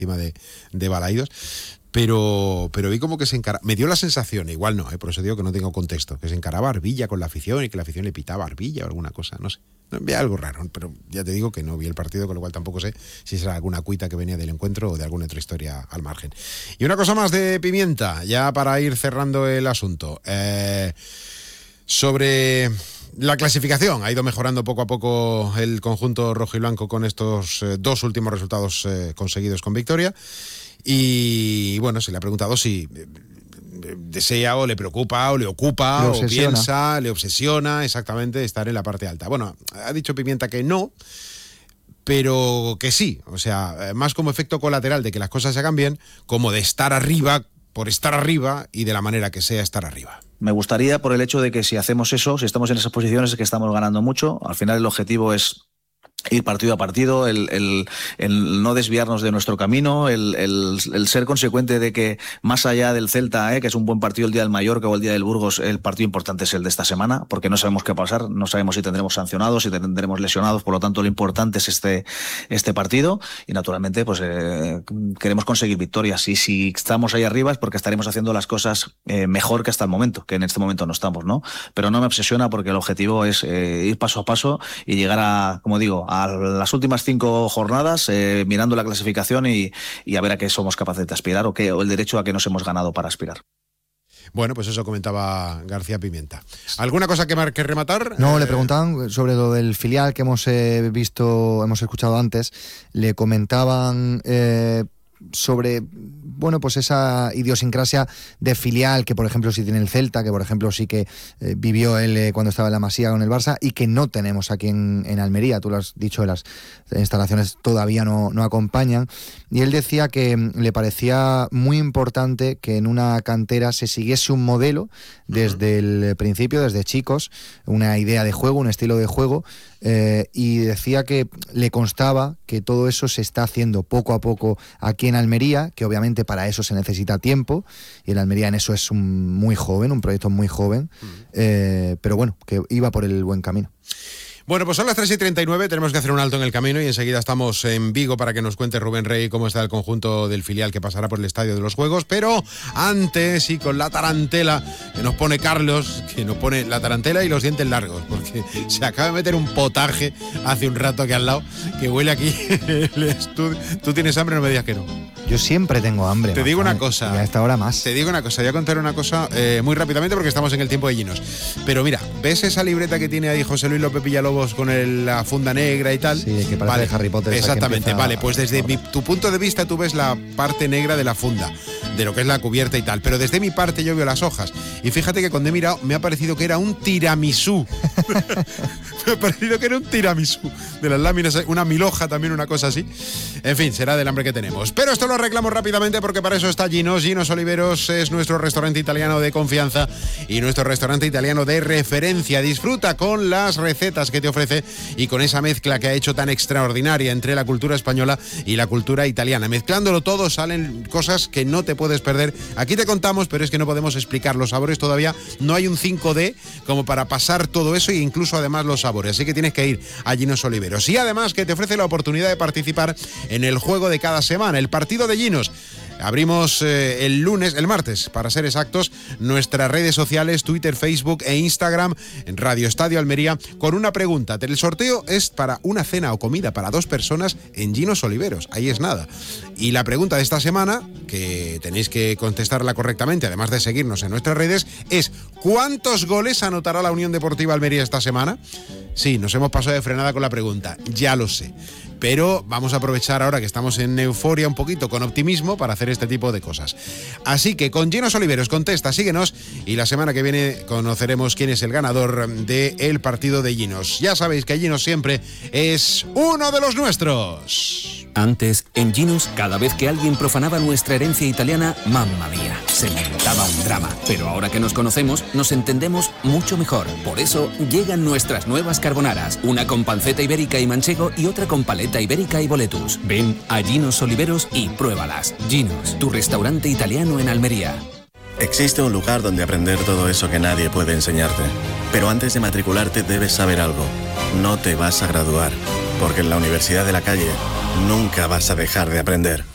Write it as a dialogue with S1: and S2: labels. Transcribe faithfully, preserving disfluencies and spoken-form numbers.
S1: encima de, de Balaidos. Pero, pero vi como que se encaraba, me dio la sensación, igual no, ¿eh? Por eso digo que no tengo contexto, que se encaraba Arbilla con la afición y que la afición le pitaba a Arbilla o alguna cosa, no sé. Vi algo raro, pero ya te digo que no vi el partido, con lo cual tampoco sé si será alguna cuita que venía del encuentro o de alguna otra historia al margen. Y una cosa más de Pimienta, ya para ir cerrando el asunto. Eh, sobre la clasificación, ha ido mejorando poco a poco el conjunto rojo y blanco con estos eh, dos últimos resultados eh, conseguidos con victoria. Y bueno, se le ha preguntado si desea o le preocupa o le ocupa o piensa, le obsesiona exactamente estar en la parte alta. Bueno, ha dicho Pimienta que no, pero que sí, o sea, más como efecto colateral de que las cosas se hagan bien, como de estar arriba por estar arriba y de la manera que sea estar arriba.
S2: Me gustaría, por el hecho de que si hacemos eso, si estamos en esas posiciones, es que estamos ganando mucho. Al final el objetivo es ir partido a partido, el, el, el no desviarnos de nuestro camino, el, el, el ser consecuente de que más allá del Celta, eh, que es un buen partido el día del Mallorca o el día del Burgos, el partido importante es el de esta semana, porque no sabemos qué pasar, no sabemos si tendremos sancionados, si tendremos lesionados, por lo tanto lo importante es este, este partido y naturalmente pues eh, queremos conseguir victorias y si estamos ahí arriba es porque estaremos haciendo las cosas eh, mejor que hasta el momento, que en este momento no estamos, ¿no? Pero no me obsesiona porque el objetivo es eh, ir paso a paso y llegar a, como digo, a las últimas cinco jornadas eh, mirando la clasificación y, y a ver a qué somos capaces de aspirar o, qué, o el derecho a que nos hemos ganado para aspirar.
S1: Bueno, pues eso comentaba García Pimienta. ¿Alguna cosa que, que rematar?
S3: No,
S1: eh...
S3: le preguntaban sobre lo del filial que hemos eh, visto, hemos escuchado antes. Le comentaban eh, sobre, bueno, pues esa idiosincrasia de filial que, por ejemplo, sí tiene el Celta, que, por ejemplo, sí que eh, vivió él eh, cuando estaba en la Masía con el Barça y que no tenemos aquí en, en Almería. Tú lo has dicho, las instalaciones todavía no, no acompañan. Y él decía que le parecía muy importante que en una cantera se siguiese un modelo desde el principio, desde chicos, una idea de juego, un estilo de juego, eh, y decía que le constaba que todo eso se está haciendo poco a poco aquí en Almería, que obviamente para eso se necesita tiempo, y el Almería en eso es un muy joven, un proyecto muy joven, eh, pero bueno, que iba por el buen camino.
S1: Bueno, pues son las tres y treinta y nueve, tenemos que hacer un alto en el camino y enseguida estamos en Vigo para que nos cuente Rubén Rey cómo está el conjunto del filial que pasará por el Estadio de los Juegos, pero antes y con la tarantela que nos pone Carlos, que nos pone la tarantela y los dientes largos, porque se acaba de meter un potaje hace un rato aquí al lado, que huele aquí el estudio. ¿Tú tienes hambre? No me digas que no.
S3: Yo siempre tengo hambre.
S1: Te digo una cosa.
S3: Y a esta hora más.
S1: Te digo una cosa, voy a contar una cosa eh, muy rápidamente porque estamos en el tiempo de Ginos. Pero mira, ¿ves esa libreta que tiene ahí José Luis López Villalobos con el, la funda negra y tal?
S3: Sí, que parece
S1: vale,
S3: de Harry Potter.
S1: Exactamente, vale, pues desde mi, tu punto de vista tú ves la parte negra de la funda, de lo que es la cubierta y tal, pero desde mi parte yo veo las hojas. Y fíjate que cuando he mirado me ha parecido que era un tiramisú. Me ha parecido que era un tiramisú de las láminas, una milhoja también, una cosa así. En fin, será del hambre que tenemos. Pero esto lo arreglamos rápidamente porque para eso está Ginos. Ginos Oliveros es nuestro restaurante italiano de confianza y nuestro restaurante italiano de referencia. Disfruta con las recetas que te ofrece y con esa mezcla que ha hecho tan extraordinaria entre la cultura española y la cultura italiana. Mezclándolo todo salen cosas que no te puedes perder. Aquí te contamos, pero es que no podemos explicar los sabores todavía. No hay un cinco D como para pasar todo eso e incluso además los sabores. Así que tienes que ir a Ginos Oliveros. Y además que te ofrece la oportunidad de participar en el juego de cada semana, el partido de Ginos. Abrimos eh, el lunes, el martes, para ser exactos, nuestras redes sociales, Twitter, Facebook e Instagram, en Radio Estadio Almería, con una pregunta. El sorteo es para una cena o comida para dos personas en Ginos Oliveros. Ahí es nada. Y la pregunta de esta semana, que tenéis que contestarla correctamente, además de seguirnos en nuestras redes, es ¿cuántos goles anotará la Unión Deportiva Almería esta semana? Sí, nos hemos pasado de frenada con la pregunta, ya lo sé. Pero vamos a aprovechar ahora que estamos en euforia un poquito, con optimismo, para hacer este tipo de cosas. Así que con Ginos Oliveros, contesta, síguenos y la semana que viene conoceremos quién es el ganador del partido de Ginos. Ya sabéis que Ginos siempre es uno de los nuestros.
S4: Antes, en Ginos, cada vez que alguien profanaba nuestra herencia italiana, mamma mía, se montaba un drama. Pero ahora que nos conocemos, nos entendemos mucho mejor. Por eso, llegan nuestras nuevas carbonaras. Una con panceta ibérica y manchego y otra con paleta ibérica y boletus. Ven a Ginos Oliveros y pruébalas. Ginos, tu restaurante italiano en Almería.
S5: Existe un lugar donde aprender todo eso que nadie puede enseñarte. Pero antes de matricularte debes saber algo. No te vas a graduar, porque en la Universidad de la Calle nunca vas a dejar de aprender.